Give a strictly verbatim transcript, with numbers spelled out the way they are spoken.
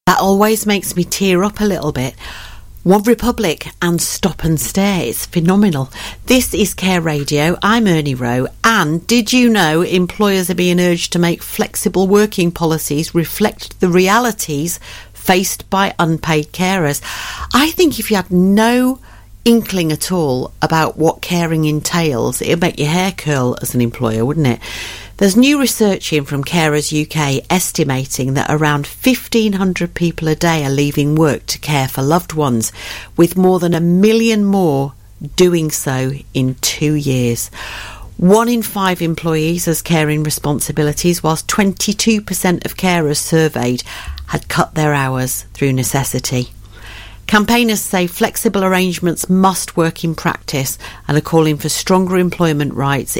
That always makes me tear up a little bit. One Republic and Stop and Stare. It's phenomenal. This is Care Radio. I'm Ernie Rowe. And did you know employers are being urged to make flexible working policies reflect the realities faced by unpaid carers? I think if you had no inkling at all about what caring entails, it'll make your hair curl as an employer, wouldn't it? There's new research in from Carers U K estimating that around fifteen hundred people a day are leaving work to care for loved ones, with more than a million more doing so in two years. One in five employees has caring responsibilities, whilst twenty-two percent of carers surveyed had cut their hours through necessity. Campaigners say flexible arrangements must work in practice and are calling for stronger employment rights